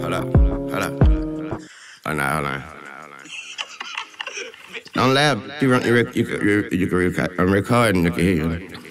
Hold up, hold up. Oh, nah, hold on. Don't laugh. You can record. I'm recording. You can hear you.